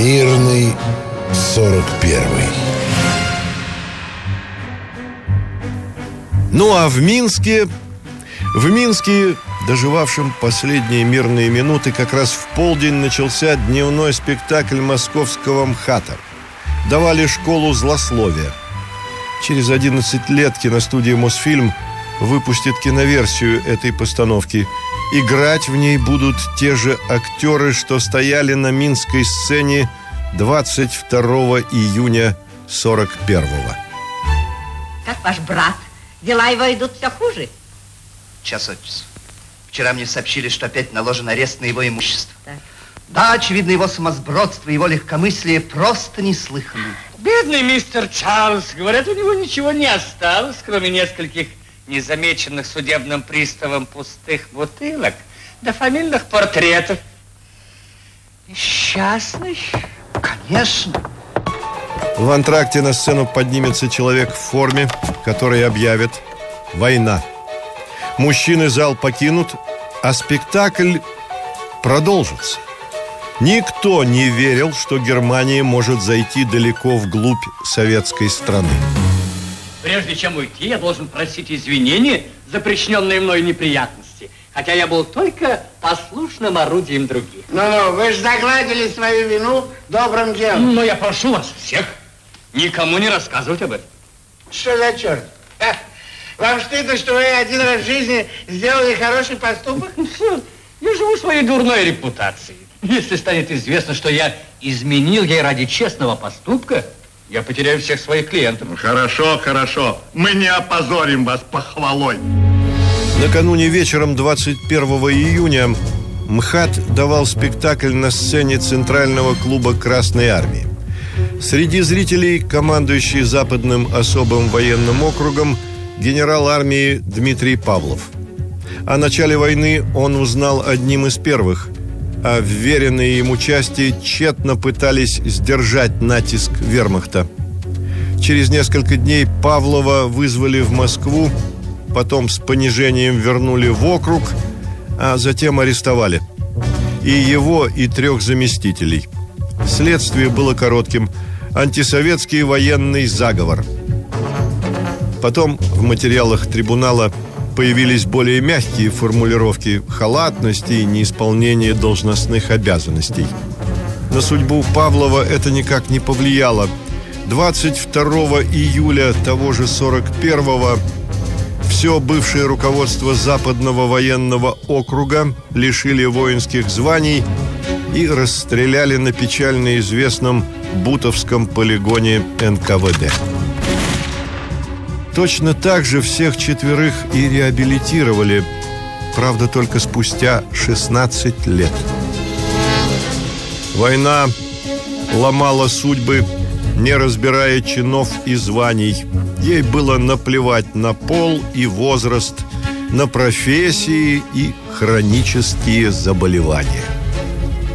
Мирный 41-й. Ну а в Минске, доживавшем последние мирные минуты, как раз в полдень начался дневной спектакль московского МХАТа. Давали школу злословия. Через 11 лет киностудия «Мосфильм» выпустит киноверсию этой постановки. Играть в ней будут те же актеры, что стояли на минской сцене 22 июня 41-го. Как ваш брат? Дела его идут все хуже? Час от часу. Вчера мне сообщили, что опять наложен арест на его имущество. Так. Да, очевидно, его сумасбродство, его легкомыслие просто неслыханно. Бедный мистер Чарльз. Говорят, у него ничего не осталось, кроме нескольких незамеченных судебным приставом пустых бутылок да фамильных портретов. Несчастный? Конечно. В антракте на сцену поднимется человек в форме, который объявит: «Война». Мужчины зал покинут, а спектакль продолжится. Никто не верил, что Германия может зайти далеко вглубь советской страны. Прежде чем уйти, я должен просить извинения за причиненные мной неприятности, хотя я был только послушным орудием других. Ну, вы же загладили свою вину добрым делом. Но я прошу вас всех никому не рассказывать об этом. Что за черт? Вам стыдно, что вы один раз в жизни сделали хороший поступок? Я живу своей дурной репутацией. Если станет известно, что я изменил ей ради честного поступка, я потеряю всех своих клиентов. Хорошо, хорошо. Мы не опозорим вас похвалой. Накануне вечером 21 июня МХАТ давал спектакль на сцене Центрального клуба Красной Армии. Среди зрителей командующий Западным особым военным округом генерал армии Дмитрий Павлов. О начале войны он узнал одним из первых, а вверенные ему части тщетно пытались сдержать натиск вермахта. Через несколько дней Павлова вызвали в Москву, потом с понижением вернули в округ, а затем арестовали. И его, и 3 заместителей. Следствие было коротким: антисоветский военный заговор. Потом в материалах трибунала появились более мягкие формулировки халатности и неисполнения должностных обязанностей. На судьбу Павлова это никак не повлияло. 22 июля того же 41-го все бывшее руководство Западного военного округа лишили воинских званий и расстреляли на печально известном Бутовском полигоне НКВД. Точно так же всех 4 и реабилитировали, правда, только спустя 16 лет. Война ломала судьбы, не разбирая чинов и званий. Ей было наплевать на пол и возраст, на профессии и хронические заболевания.